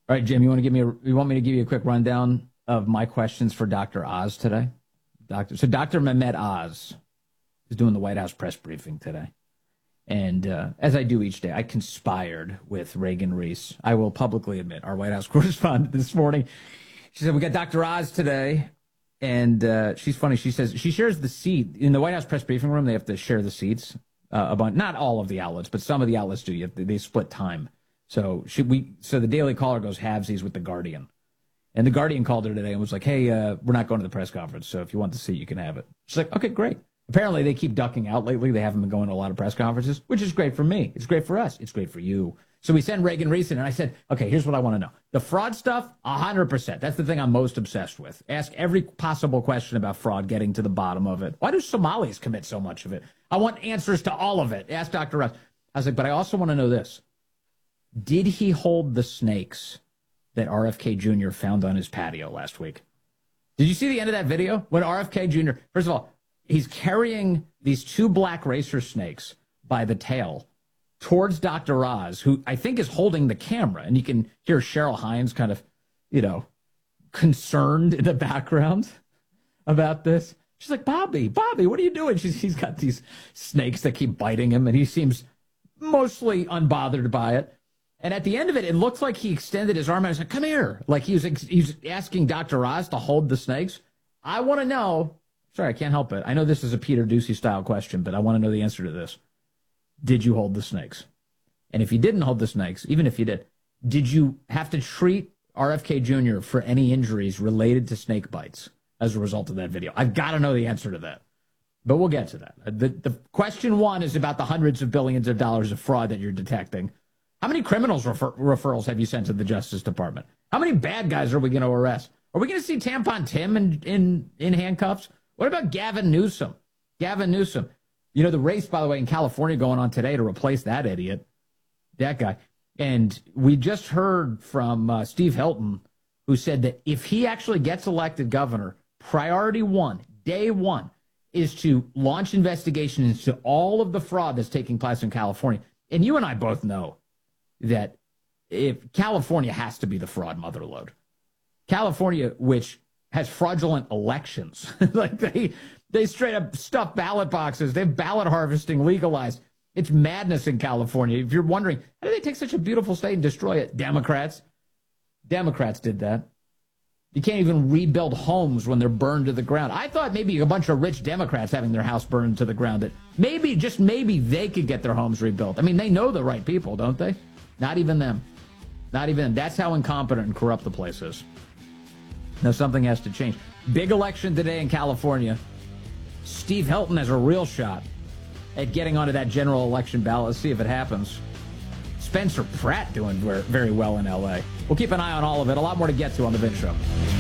All right, Jim, you want me to give you a quick rundown of my questions for Dr. Oz today? Dr. Mehmet Oz is doing the White House press briefing today. And as I do each day, I conspired with Reagan Reese. I will publicly admit, our White House correspondent this morning. She said, we got Dr. Oz today. And she's funny. She says she shares the seat. In the White House press briefing room, they have to share the seats. Not all of the outlets, but some of the outlets do. They split time. So the Daily Caller goes halvesies with the Guardian. And the Guardian called her today and was like, hey, we're not going to the press conference, so if you want the seat, you can have it. She's like, okay, great. Apparently, they keep ducking out lately. They haven't been going to a lot of press conferences, which is great for me. It's great for us. It's great for you. So we send Reagan Reese in, and I said, okay, here's what I want to know. The fraud stuff, 100%. That's the thing I'm most obsessed with. Ask every possible question about fraud, getting to the bottom of it. Why do Somalis commit so much of it? I want answers to all of it. Ask Dr. Russ. I was like, but I also want to know this. Did he hold the snakes that RFK Jr. found on his patio last week? Did you see the end of that video? When RFK Jr., first of all, he's carrying these two black racer snakes by the tail towards Dr. Oz, who I think is holding the camera. And you can hear Cheryl Hines kind of, concerned in the background about this. She's like, Bobby, what are you doing? He's got these snakes that keep biting him, and he seems mostly unbothered by it. And at the end of it, it looks like he extended his arm and was like, come here. Like he was asking Dr. Oz to hold the snakes. I want to know. Sorry, I can't help it. I know this is a Peter Doocy style question, but I want to know the answer to this. Did you hold the snakes? And if you didn't hold the snakes, even if you did you have to treat RFK Jr. for any injuries related to snake bites as a result of that video? I've got to know the answer to that. But we'll get to that. The question one is about the hundreds of billions of dollars of fraud that you're detecting. How many criminals referrals have you sent to the Justice Department? How many bad guys are we going to arrest? Are we going to see Tampon Tim in handcuffs? What about Gavin Newsom? The race, by the way, in California going on today to replace that idiot, that guy. And we just heard from Steve Hilton, who said that if he actually gets elected governor, priority one, day one, is to launch investigations into all of the fraud that's taking place in California. And you and I both know that if California has to be the fraud motherlode. California, which has fraudulent elections, like they straight up stuff ballot boxes. They have ballot harvesting legalized. It's madness in California. If you're wondering, how do they take such a beautiful state and destroy it? Democrats did that. You can't even rebuild homes when they're burned to the ground. I thought maybe a bunch of rich Democrats having their house burned to the ground, that maybe, just maybe, they could get their homes rebuilt. I mean, they know the right people, don't they? Not even them. That's how incompetent and corrupt the place is. Now, something has to change. Big election today in California. Steve Hilton has a real shot at getting onto that general election ballot. Let's see if it happens. Spencer Pratt doing very well in L.A. We'll keep an eye on all of it. A lot more to get to on The Vince Show.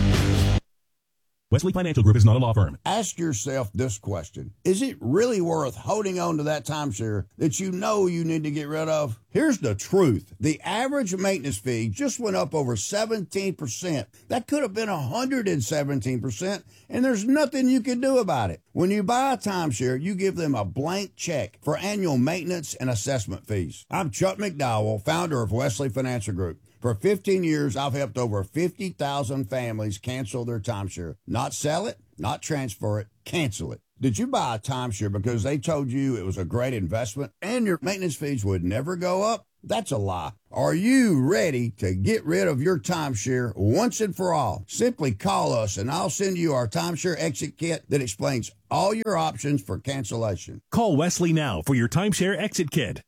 Wesley Financial Group is not a law firm. Ask yourself this question. Is it really worth holding on to that timeshare that you know you need to get rid of? Here's the truth. The average maintenance fee just went up over 17%. That could have been 117%, and there's nothing you can do about it. When you buy a timeshare, you give them a blank check for annual maintenance and assessment fees. I'm Chuck McDowell, founder of Wesley Financial Group. For 15 years, I've helped over 50,000 families cancel their timeshare. Not sell it, not transfer it, cancel it. Did you buy a timeshare because they told you it was a great investment and your maintenance fees would never go up? That's a lie. Are you ready to get rid of your timeshare once and for all? Simply call us and I'll send you our timeshare exit kit that explains all your options for cancellation. Call Wesley now for your timeshare exit kit.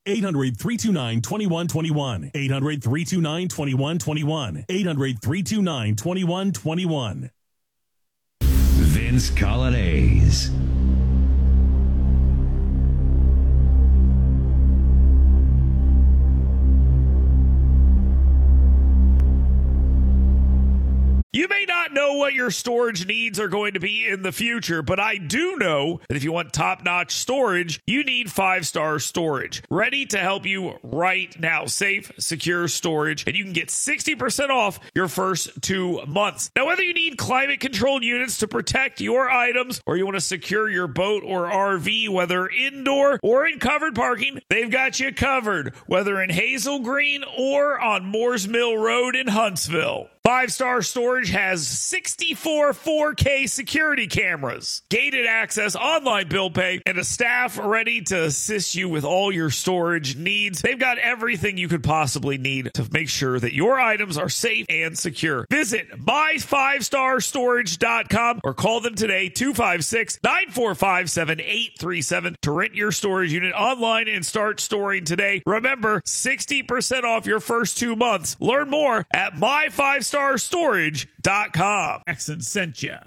800-329-2121. 800-329-2121. 800-329-2121. Vince Colonnese. You may not know what your storage needs are going to be in the future, but I do know that if you want top-notch storage, you need 5 Star Storage. Ready to help you right now. Safe, secure storage, and you can get 60% off your first 2 months. Now, whether you need climate-controlled units to protect your items or you want to secure your boat or RV, whether indoor or in covered parking, they've got you covered, whether in Hazel Green or on Moores Mill Road in Huntsville. 5 Star Storage has 64 4K security cameras, gated access, online bill pay, and a staff ready to assist you with all your storage needs. They've got everything you could possibly need to make sure that your items are safe and secure. Visit my5starstorage.com or call them today, 256-945-7837 to rent your storage unit online and start storing today. Remember, 60% off your first 2 months. Learn more at my5starstorage.com. Jackson sent ya.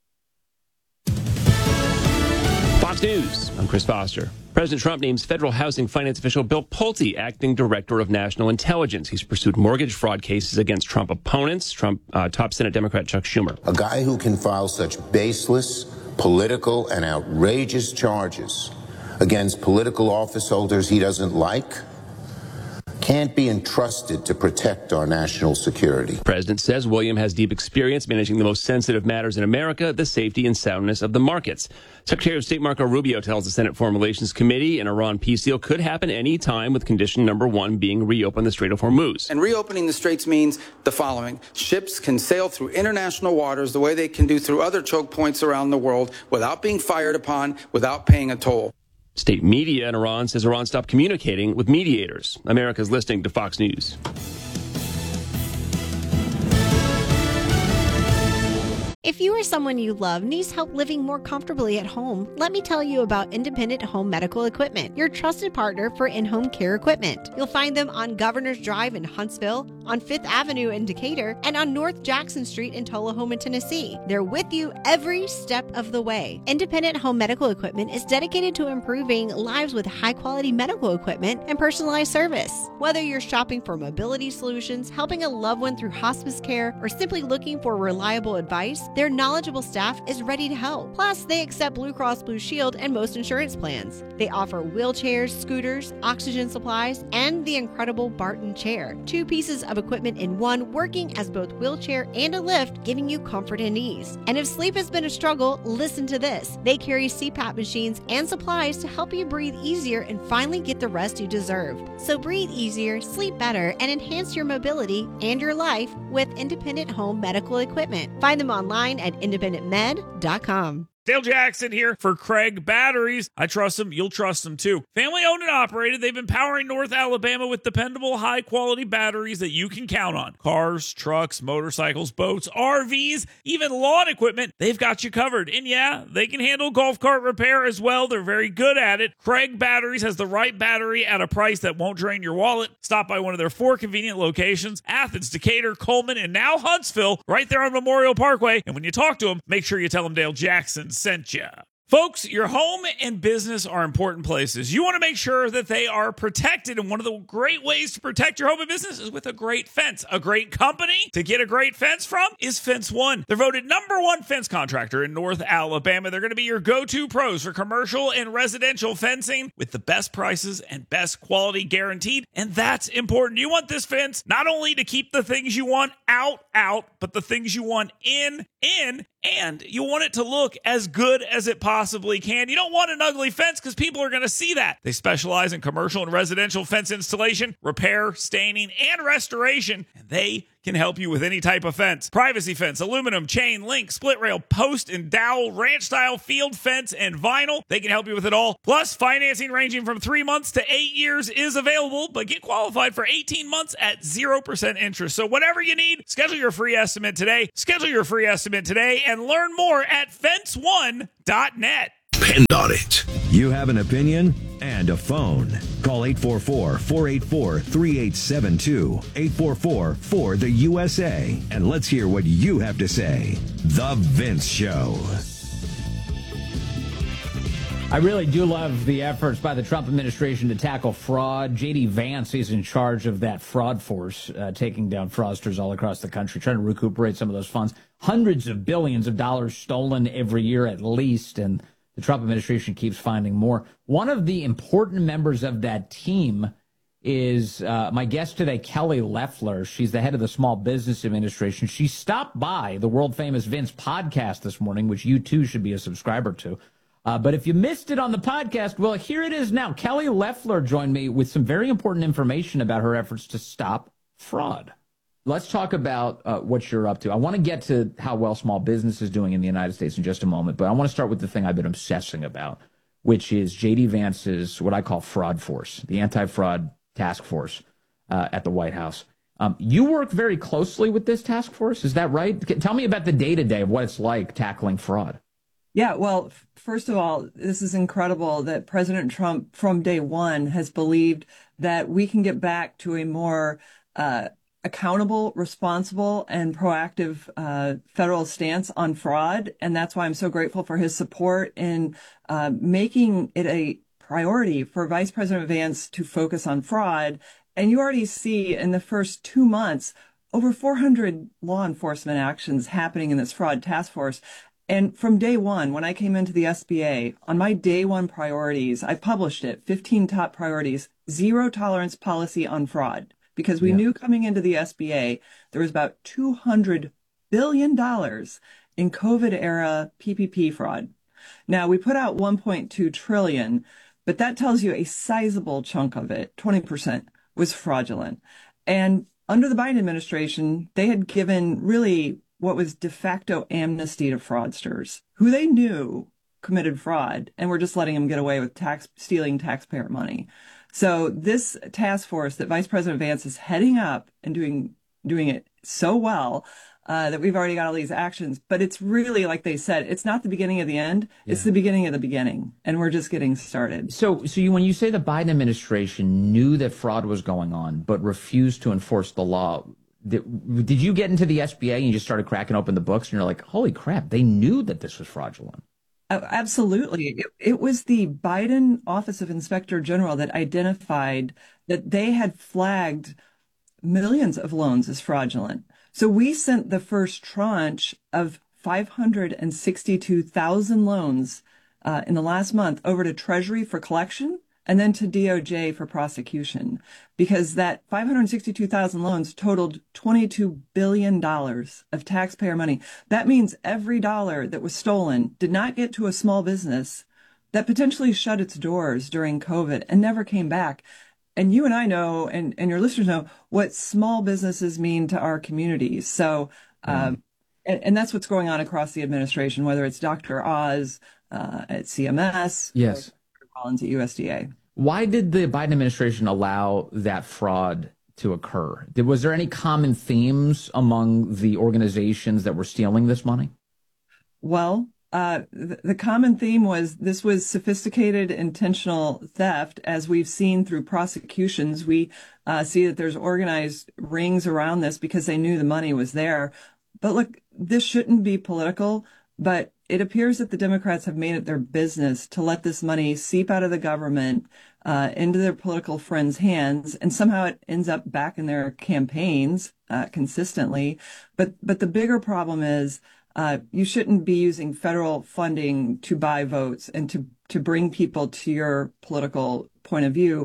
Fox News, I'm Chris Foster. President Trump names federal housing finance official Bill Pulte acting director of national intelligence. He's pursued mortgage fraud cases against Trump opponents, top Senate Democrat Chuck Schumer. A guy who can file such baseless, political, and outrageous charges against political office holders he doesn't like can't be entrusted to protect our national security. The president says William has deep experience managing the most sensitive matters in America, the safety and soundness of the markets. Secretary of State Marco Rubio tells the Senate Foreign Relations Committee an Iran peace deal could happen any time, with condition number 1 being reopen the Strait of Hormuz. And reopening the straits means the following. Ships can sail through international waters the way they can do through other choke points around the world without being fired upon, without paying a toll. State media in Iran says Iran stopped communicating with mediators. America's listening to Fox News. If you or someone you love needs help living more comfortably at home, let me tell you about Independent Home Medical Equipment, your trusted partner for in-home care equipment. You'll find them on Governor's Drive in Huntsville, on 5th Avenue in Decatur, and on North Jackson Street in Tullahoma, Tennessee. They're with you every step of the way. Independent Home Medical Equipment is dedicated to improving lives with high-quality medical equipment and personalized service. Whether you're shopping for mobility solutions, helping a loved one through hospice care, or simply looking for reliable advice, their knowledgeable staff is ready to help. Plus, they accept Blue Cross Blue Shield and most insurance plans. They offer wheelchairs, scooters, oxygen supplies, and the incredible Barton chair. 2 pieces of equipment in one, working as both wheelchair and a lift, giving you comfort and ease. And if sleep has been a struggle, listen to this. They carry CPAP machines and supplies to help you breathe easier and finally get the rest you deserve. So breathe easier, sleep better, and enhance your mobility and your life with Independent Home Medical Equipment. Find them online at independentmed.com. Dale Jackson here for Craig Batteries. I trust them. You'll trust them too. Family owned and operated. They've been powering North Alabama with dependable, high-quality batteries that you can count on. Cars, trucks, motorcycles, boats, RVs, even lawn equipment. They've got you covered. And yeah, they can handle golf cart repair as well. They're very good at it. Craig Batteries has the right battery at a price that won't drain your wallet. Stop by one of their 4 convenient locations: Athens, Decatur, Coleman, and now Huntsville, right there on Memorial Parkway. And when you talk to them, make sure you tell them Dale Jackson sent you. Folks, your home and business are important places. You want to make sure that they are protected, and one of the great ways to protect your home and business is with a great fence. A great company to get a great fence from is Fence One. They're voted #1 fence contractor in North Alabama. They're going to be your go-to pros for commercial and residential fencing with the best prices and best quality guaranteed, and that's important. You want this fence not only to keep the things you want out, but the things you want in, and you want it to look as good as it possibly can. You don't want an ugly fence because people are going to see that. They specialize in commercial and residential fence installation, repair, staining, and restoration, and they can help you with any type of fence. Privacy fence, aluminum, chain, link, split rail, post and dowel, ranch style, field fence, and vinyl. They can help you with it all. Plus, financing ranging from 3 months to 8 years is available, but get qualified for 18 months at 0% interest. So whatever you need, schedule your free estimate today. And learn more at fence1.net. Depend on it. You have an opinion and a phone. Call 844-484-3872. 844-4-the-USA. And let's hear what you have to say. The Vince Show. I really do love the efforts by the Trump administration to tackle fraud. J.D. Vance is in charge of that fraud force, taking down fraudsters all across the country, trying to recuperate some of those funds. Hundreds of billions of dollars stolen every year at least, and the Trump administration keeps finding more. One of the important members of that team is my guest today, Kelly Loeffler. She's the head of the Small Business Administration. She stopped by the world-famous Vince podcast this morning, which you too should be a subscriber to. But if you missed it on the podcast, well, here it is now. Kelly Loeffler joined me with some very important information about her efforts to stop fraud. Let's talk about what you're up to. I want to get to how well small business is doing in the United States in just a moment, but I want to start with the thing I've been obsessing about, which is J.D. Vance's, what I call fraud force, the anti-fraud task force at the White House. You work very closely with this task force. Is that right? Tell me about the day-to-day of what it's like tackling fraud. Yeah, well, first of all, this is incredible that President Trump from day one has believed that we can get back to a more accountable, responsible, and proactive federal stance on fraud. And that's why I'm so grateful for his support in making it a priority for Vice President Vance to focus on fraud. And you already see in the first 2 months, over 400 law enforcement actions happening in this fraud task force. And from day one, when I came into the SBA, on my day one priorities, I published it, 15 top priorities, zero tolerance policy on fraud, because we knew coming into the SBA, there was about $200 billion in COVID-era PPP fraud. Now, we put out $1.2 trillion, but that tells you a sizable chunk of it, 20%, was fraudulent. And under the Biden administration, they had given really what was de facto amnesty to fraudsters who they knew committed fraud and were just letting them get away with stealing taxpayer money. So this task force that Vice President Vance is heading up and doing it so well that we've already got all these actions, but it's really, like they said, it's not the beginning of the end. Yeah. It's the beginning of the beginning, and we're just getting started. So when you say the Biden administration knew that fraud was going on but refused to enforce the law, did you get into the SBA and you just started cracking open the books and you're like, holy crap, they knew that this was fraudulent? Absolutely. It was the Biden Office of Inspector General that identified that they had flagged millions of loans as fraudulent. So we sent the first tranche of 562,000 loans in the last month over to Treasury for collection, and then to DOJ for prosecution, because that 562,000 loans totaled $22 billion of taxpayer money. That means every dollar that was stolen did not get to a small business that potentially shut its doors during COVID and never came back. And you and I know, and your listeners know, what small businesses mean to our communities. So, and that's what's going on across the administration, whether it's Dr. Oz at CMS. Yes. Collins at USDA. Why did the Biden administration allow that fraud to occur? Was there any common themes among the organizations that were stealing this money? Well, the common theme was this was sophisticated, intentional theft. As we've seen through prosecutions, we see that there's organized rings around this because they knew the money was there. But look, this shouldn't be political, but it appears that the Democrats have made it their business to let this money seep out of the government into their political friends' hands, and somehow it ends up back in their campaigns consistently. But the bigger problem is you shouldn't be using federal funding to buy votes and to bring people to your political point of view.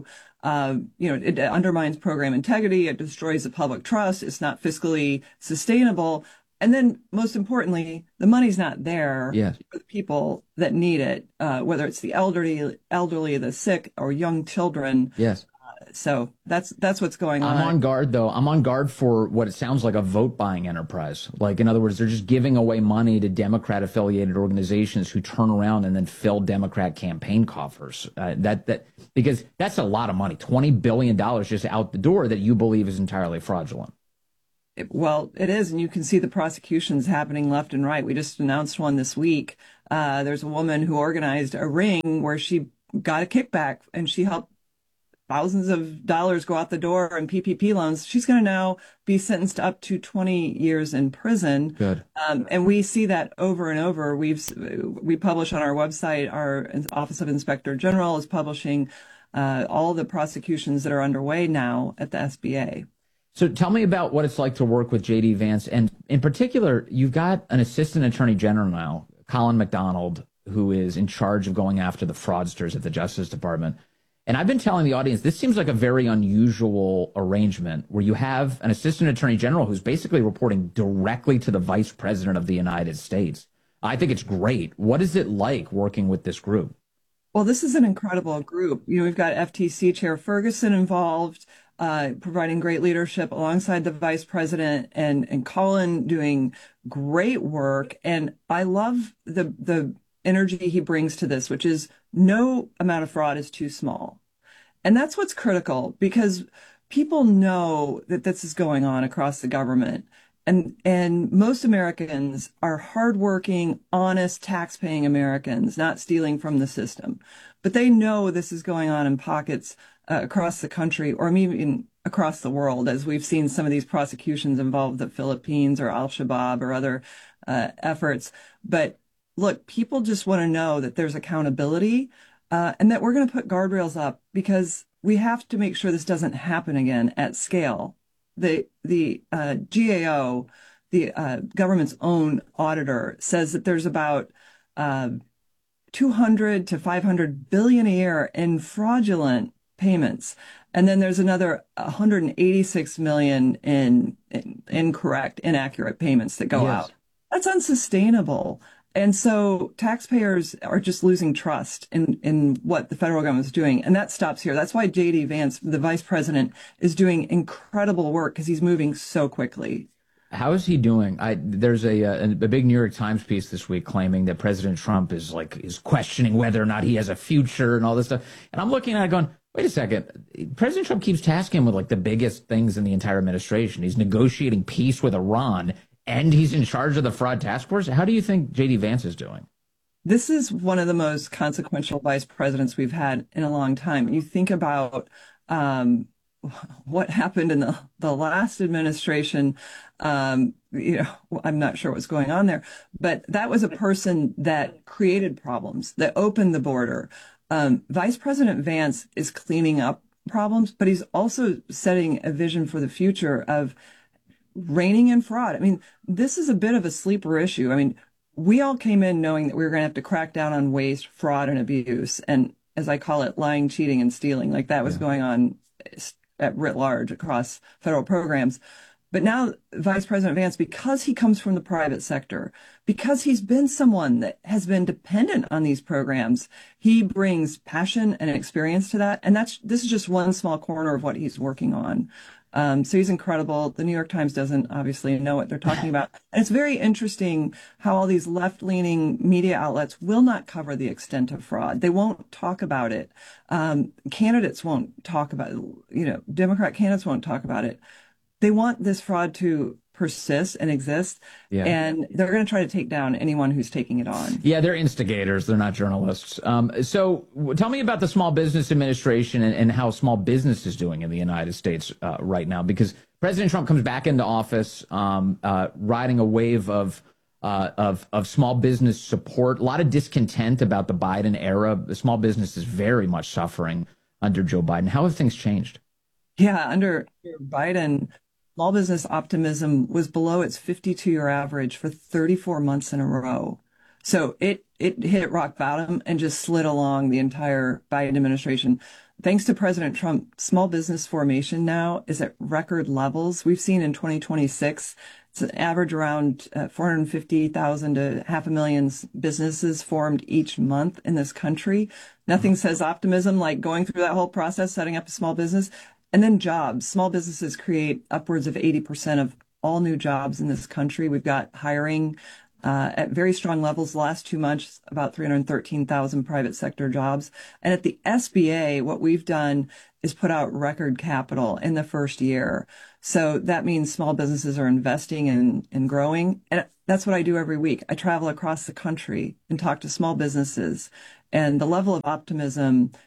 It undermines program integrity. It destroys the public trust. It's not fiscally sustainable. And then, most importantly, the money's not there for the people that need it, whether it's the elderly, the sick, or young children. Yes. So that's what's going on. I'm on guard, though. I'm on guard for what it sounds like a vote-buying enterprise. Like, in other words, they're just giving away money to Democrat-affiliated organizations who turn around and then fill Democrat campaign coffers. Because that's a lot of money, $20 billion just out the door that you believe is entirely fraudulent. Well, it is, and you can see the prosecutions happening left and right. We just announced one this week. There's a woman who organized a ring where she got a kickback, and she helped thousands of dollars go out the door in PPP loans, she's going to now be sentenced to up to 20 years in prison. Good. And we see that over and over. We publish on our website, our Office of Inspector General is publishing all the prosecutions that are underway now at the SBA. So tell me about what it's like to work with J.D. Vance. And in particular, you've got an assistant attorney general now, Colin McDonald, who is in charge of going after the fraudsters at the Justice Department. And I've been telling the audience, this seems like a very unusual arrangement where you have an assistant attorney general who's basically reporting directly to the vice president of the United States. I think it's great. What is it like working with this group? Well, this is an incredible group. We've got FTC Chair Ferguson involved, providing great leadership alongside the vice president, and Colin doing great work. And I love the energy he brings to this, which is no amount of fraud is too small. And that's what's critical, because people know that this is going on across the government. And most Americans are hardworking, honest, tax-paying Americans, not stealing from the system. But they know this is going on in pockets across the country, or even across the world, as we've seen some of these prosecutions involve the Philippines or Al-Shabaab or other efforts. But look, people just want to know that there's accountability and that we're going to put guardrails up, because we have to make sure this doesn't happen again at scale. The GAO, the government's own auditor, says that there's about 200 to 500 billion a year in fraudulent payments. And then there's another 186 million in incorrect, inaccurate payments that go out. That's unsustainable. And so taxpayers are just losing trust in what the federal government is doing. And that stops here. That's why J.D. Vance, the vice president, is doing incredible work, because he's moving so quickly. How is he doing? There's a big New York Times piece this week claiming that President Trump is questioning whether or not he has a future and all this stuff. And I'm looking at it going, wait a second. President Trump keeps tasking him with the biggest things in the entire administration. He's negotiating peace with Iran, and he's in charge of the fraud task force. How do you think J.D. Vance is doing? This is one of the most consequential vice presidents we've had in a long time. You think about what happened in the last administration. I'm not sure what's going on there, but that was a person that created problems, that opened the border. Vice President Vance is cleaning up problems, but he's also setting a vision for the future of reining in fraud. I mean, this is a bit of a sleeper issue. I mean, we all came in knowing that we were going to have to crack down on waste, fraud, and abuse. And as I call it, lying, cheating, and stealing. That was going on at writ large across federal programs. But now Vice President Vance, because he comes from the private sector, because he's been someone that has been dependent on these programs, he brings passion and experience to that. And this is just one small corner of what he's working on. So he's incredible. The New York Times doesn't obviously know what they're talking about. And it's very interesting how all these left-leaning media outlets will not cover the extent of fraud. They won't talk about it. Candidates won't talk about it. Democrat candidates won't talk about it. They want this fraud to persist and exist, and they're going to try to take down anyone who's taking it on. Yeah, they're instigators. They're not journalists. So tell me about the Small Business Administration and how small business is doing in the United States right now, because President Trump comes back into office riding a wave of small business support, a lot of discontent about the Biden era. The small business is very much suffering under Joe Biden. How have things changed? Yeah, under Biden, small business optimism was below its 52-year average for 34 months in a row. So it hit rock bottom and just slid along the entire Biden administration. Thanks to President Trump, small business formation now is at record levels. We've seen in 2026, it's an average around 450,000 to 500,000 businesses formed each month in this country. Nothing says optimism like going through that whole process, setting up a small business. And then jobs. Small businesses create upwards of 80% of all new jobs in this country. We've got hiring at very strong levels the last 2 months, about 313,000 private sector jobs. And at the SBA, what we've done is put out record capital in the first year. So that means small businesses are investing and growing. And that's what I do every week. I travel across the country and talk to small businesses. And the level of optimism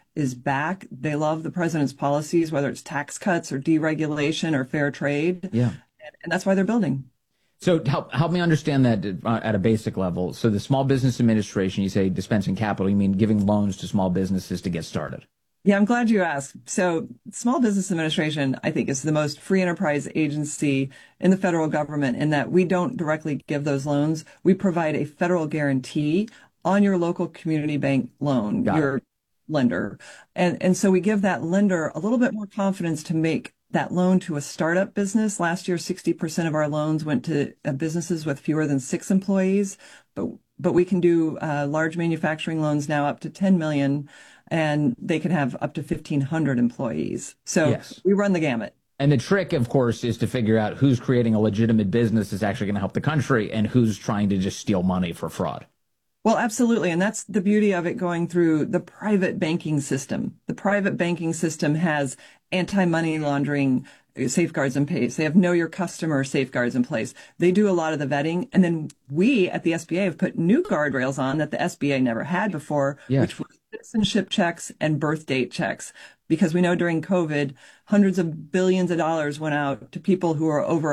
is back. They love the president's policies, whether it's tax cuts or deregulation or fair trade. Yeah. And that's why they're building. So help me understand that at a basic level. So the Small Business Administration, you say dispensing capital, you mean giving loans to small businesses to get started? Yeah, I'm glad you asked. So Small Business Administration, I think, is the most free enterprise agency in the federal government in that we don't directly give those loans. We provide a federal guarantee on your local community bank loan, your lender. And so we give that lender a little bit more confidence to make that loan to a startup business. Last year, 60% of our loans went to businesses with fewer than 6 employees, but we can do large manufacturing loans now up to 10 million, and they can have up to 1,500 employees. So we run the gamut. And the trick, of course, is to figure out who's creating a legitimate business that's actually going to help the country and who's trying to just steal money for fraud. Well, absolutely. And that's the beauty of it going through the private banking system. The private banking system has anti-money laundering safeguards in place. They have know your customer safeguards in place. They do a lot of the vetting. And then we at the SBA have put new guardrails on that the SBA never had before, which was citizenship checks and birth date checks. Because we know during COVID, hundreds of billions of dollars went out to people who are over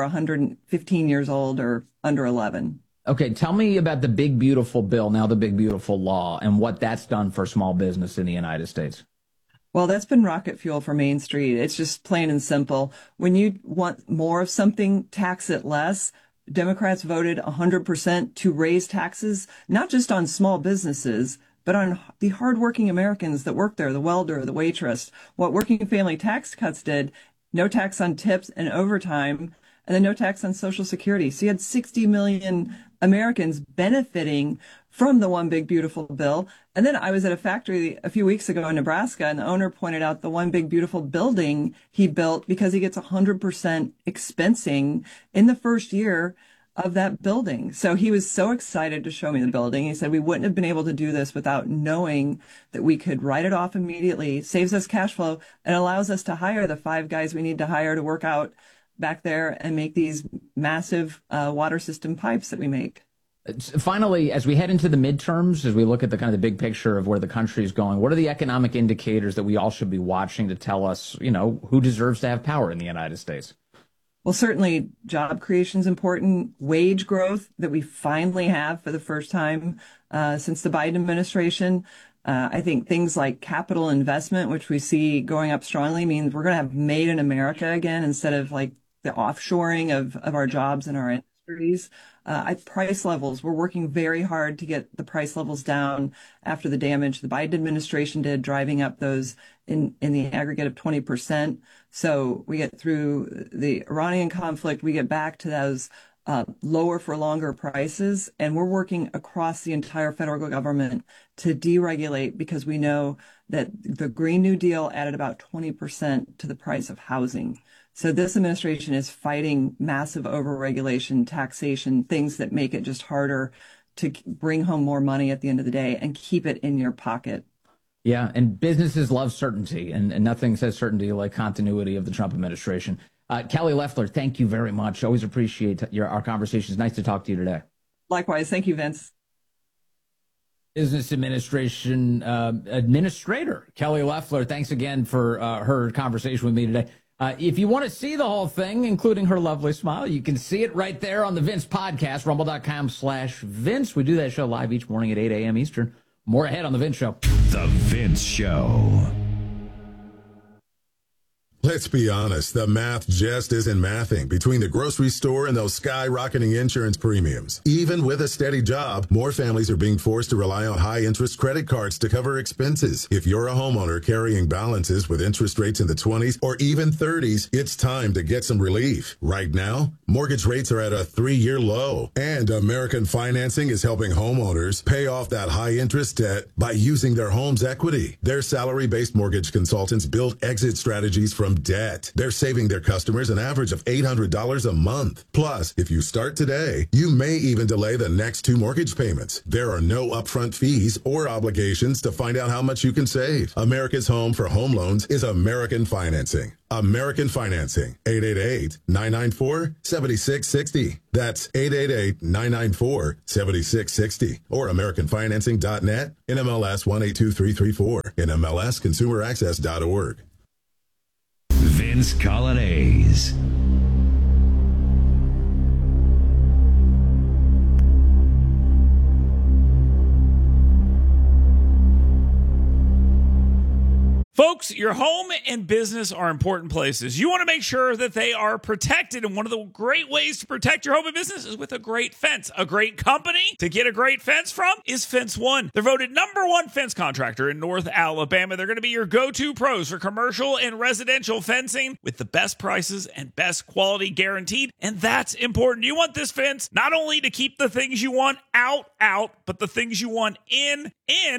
115 years old or under 11. Okay, tell me about the Big Beautiful Bill, now the Big Beautiful Law, and what that's done for small business in the United States. Well, that's been rocket fuel for Main Street. It's just plain and simple. When you want more of something, tax it less. Democrats voted 100% to raise taxes, not just on small businesses, but on the hardworking Americans that work there, the welder, the waitress. What working family tax cuts did, no tax on tips and overtime, and then no tax on Social Security. So you had 60 million Americans benefiting from the One Big Beautiful Bill. And then I was at a factory a few weeks ago in Nebraska, and the owner pointed out the One Big Beautiful building he built because he gets 100% expensing in the first year of that building. So he was so excited to show me the building. He said we wouldn't have been able to do this without knowing that we could write it off immediately, saves us cash flow, and allows us to hire the 5 guys we need to hire to work out back there and make these massive water system pipes that we make. Finally, as we head into the midterms, as we look at the kind of the big picture of where the country is going, what are the economic indicators that we all should be watching to tell us, you know, who deserves to have power in the United States? Well, certainly job creation is important. Wage growth that we finally have for the first time since the Biden administration. I think things like capital investment, which we see going up strongly, means we're going to have made in America again instead of like the offshoring of our jobs and our industries. Price levels, we're working very hard to get the price levels down after the damage the Biden administration did, driving up those in the aggregate of 20%. So we get through the Iranian conflict, we get back to those lower for longer prices. And we're working across the entire federal government to deregulate because we know that the Green New Deal added about 20% to the price of housing. So this administration is fighting massive overregulation, taxation, things that make it just harder to bring home more money at the end of the day and keep it in your pocket. Yeah, and businesses love certainty, and nothing says certainty like continuity of the Trump administration. Kelly Loeffler, thank you very much. Always appreciate our conversations. Nice to talk to you today. Likewise. Thank you, Vince. Business Administration Administrator Kelly Loeffler, thanks again for her conversation with me today. If you want to see the whole thing, including her lovely smile, you can see it right there on the Vince podcast, rumble.com/Vince. We do that show live each morning at 8 a.m. Eastern. More ahead on The Vince Show. The Vince Show. Let's be honest, the math just isn't mathing between the grocery store and those skyrocketing insurance premiums. Even with a steady job, more families are being forced to rely on high-interest credit cards to cover expenses. If you're a homeowner carrying balances with interest rates in the 20s or even 30s, it's time to get some relief. Right now, mortgage rates are at a 3-year low, and American Financing is helping homeowners pay off that high-interest debt by using their home's equity. Their salary-based mortgage consultants build exit strategies from debt. They're saving their customers an average of $800 a month. Plus, if you start today, you may even delay the next 2 mortgage payments. There are no upfront fees or obligations to find out how much you can save. America's home for home loans is American Financing. American Financing, 888-994-7660. That's 888-994-7660. Or AmericanFinancing.net, NMLS 182334, NMLSConsumerAccess.org. Vince Colonnese. Folks, your home and business are important places. You want to make sure that they are protected, and one of the great ways to protect your home and business is with a great fence. A great company to get a great fence from is Fence One. They're voted #1 fence contractor in North Alabama. They're going to be your go-to pros for commercial and residential fencing with the best prices and best quality guaranteed, and that's important. You want this fence not only to keep the things you want out, but the things you want in,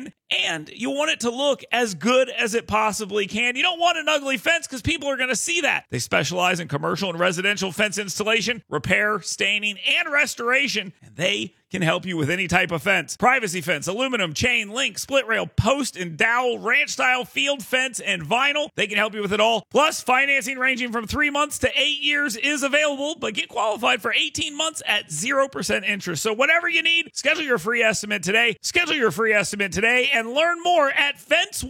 and you want it to look as good as it possibly can. You don't want an ugly fence because people are going to see that. They specialize in commercial and residential fence installation, repair, staining, and restoration, and they can help you with any type of fence. Privacy fence, aluminum, chain, link, split rail, post and dowel, ranch style, field fence, and vinyl. They can help you with it all. Plus, financing ranging from 3 months to 8 years is available, but get qualified for 18 months at 0% interest. So whatever you need, schedule your free estimate today. Schedule your free estimate today and learn more at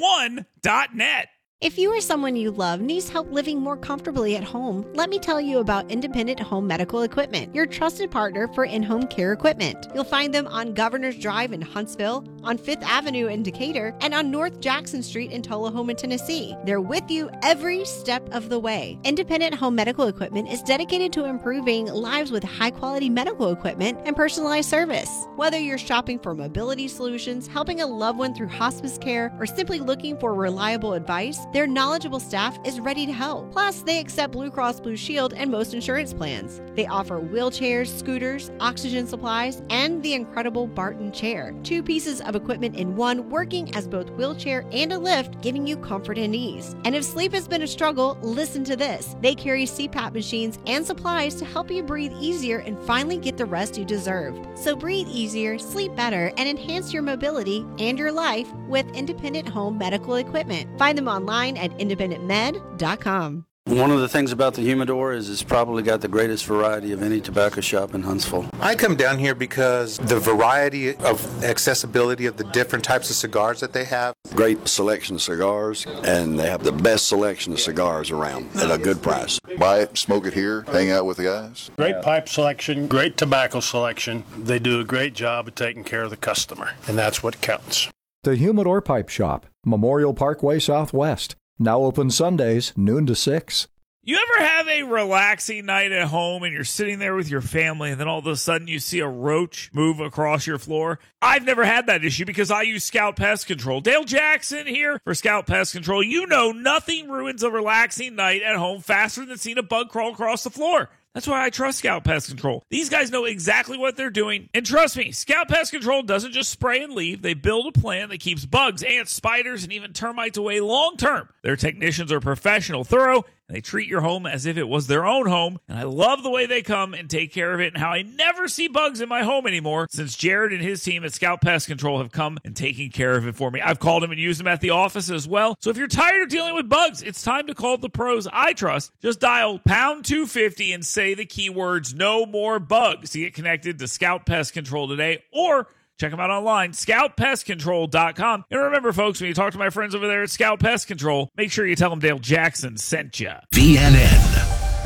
fence1.net. If you or someone you love needs help living more comfortably at home, let me tell you about Independent Home Medical Equipment, your trusted partner for in-home care equipment. You'll find them on Governor's Drive in Huntsville, on 5th Avenue in Decatur, and on North Jackson Street in Tullahoma, Tennessee. They're with you every step of the way. Independent Home Medical Equipment is dedicated to improving lives with high-quality medical equipment and personalized service. Whether you're shopping for mobility solutions, helping a loved one through hospice care, or simply looking for reliable advice, their knowledgeable staff is ready to help. Plus, they accept Blue Cross Blue Shield and most insurance plans. They offer wheelchairs, scooters, oxygen supplies, and the incredible Barton chair. 2 pieces of equipment in one, working as both wheelchair and a lift, giving you comfort and ease. And if sleep has been a struggle, listen to this. They carry CPAP machines and supplies to help you breathe easier and finally get the rest you deserve. So breathe easier, sleep better, and enhance your mobility and your life with Independent Home Medical Equipment. Find them online at independentmed.com. One of the things about the Humidor is it's probably got the greatest variety of any tobacco shop in Huntsville. I come down here because the variety of accessibility of the different types of cigars that they have. Great selection of cigars, and they have the best selection of cigars around at a good price. Buy it, smoke it here, hang out with the guys. Great pipe selection, great tobacco selection. They do a great job of taking care of the customer, and that's what counts. The Humidor Pipe Shop, Memorial Parkway Southwest. Now open Sundays, noon to 6. You ever have a relaxing night at home and you're sitting there with your family and then all of a sudden you see a roach move across your floor? I've never had that issue because I use Scout Pest Control. Dale Jackson here for Scout Pest Control. You know nothing ruins a relaxing night at home faster than seeing a bug crawl across the floor. That's why I trust Scout Pest Control. These guys know exactly what they're doing. And trust me, Scout Pest Control doesn't just spray and leave. They build a plan that keeps bugs, ants, spiders, and even termites away long term. Their technicians are professional, thorough, and they treat your home as if it was their own home. And I love the way they come and take care of it and how I never see bugs in my home anymore since Jared and his team at Scout Pest Control have come and taken care of it for me. I've called them and used them at the office as well. So if you're tired of dealing with bugs, it's time to call the pros I trust. Just dial pound 250 and say the keywords "no more bugs" to get connected to Scout Pest Control today, or check them out online, scoutpestcontrol.com. And remember, folks, when you talk to my friends over there at Scout Pest Control, make sure you tell them Dale Jackson sent you. VNN.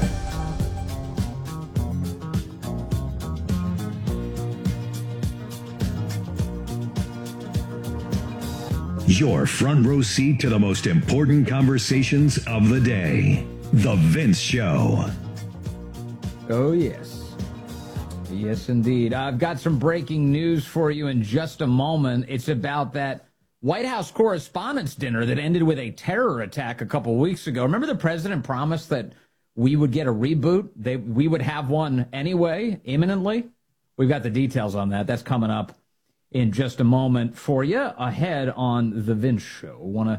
Your front row seat to the most important conversations of the day. The Vince Show. Oh, yes. Yes, indeed. I've got some breaking news for you in just a moment. It's about that White House Correspondents' Dinner that ended with a terror attack a couple weeks ago. Remember the president promised that we would get a reboot? We would have one anyway, imminently? We've got the details on that. That's coming up in just a moment for you ahead on The Vince Show. Want to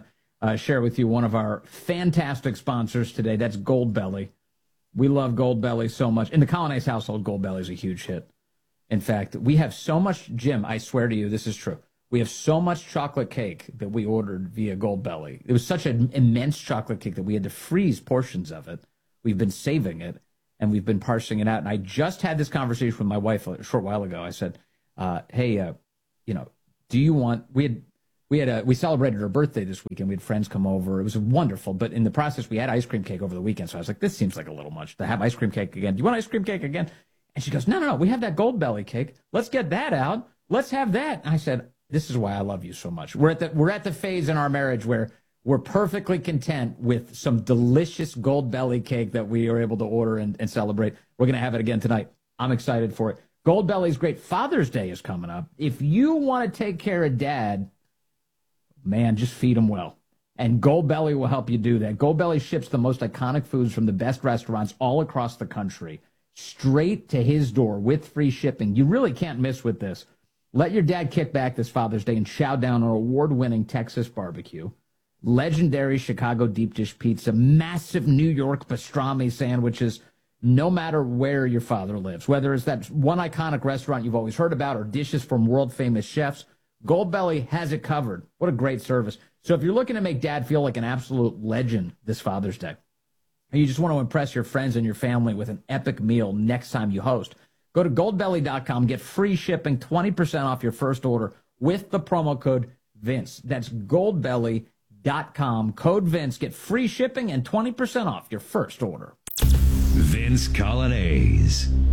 share with you one of our fantastic sponsors today. That's Goldbelly. We love Goldbelly so much. In the Colonnese household, Goldbelly is a huge hit. In fact, we have so much, Jim, I swear to you, this is true. We have so much chocolate cake that we ordered via Goldbelly. It was such an immense chocolate cake that we had to freeze portions of it. We've been saving it, and we've been parsing it out. And I just had this conversation with my wife a short while ago. I said, hey, do you want, we celebrated her birthday this weekend. We had friends come over. It was wonderful. But in the process, we had ice cream cake over the weekend. So I was like, this seems like a little much to have ice cream cake again. Do you want ice cream cake again? And she goes, no. We have that Goldbelly cake. Let's get that out. Let's have that. And I said, this is why I love you so much. We're at the phase in our marriage where we're perfectly content with some delicious Goldbelly cake that we are able to order and celebrate. We're going to have it again tonight. I'm excited for it. Goldbelly's great. Father's Day is coming up. If you want to take care of Dad, man, just feed him well. And Goldbelly will help you do that. Goldbelly ships the most iconic foods from the best restaurants all across the country straight to his door with free shipping. You really can't miss with this. Let your dad kick back this Father's Day and chow down on award-winning Texas barbecue, legendary Chicago deep dish pizza, massive New York pastrami sandwiches, no matter where your father lives. Whether it's that one iconic restaurant you've always heard about or dishes from world-famous chefs, Goldbelly has it covered. What a great service. So if you're looking to make Dad feel like an absolute legend this Father's Day, and you just want to impress your friends and your family with an epic meal next time you host, go to goldbelly.com, get free shipping, 20% off your first order with the promo code Vince. That's goldbelly.com, code Vince. Get free shipping and 20% off your first order. Vince Colonnese.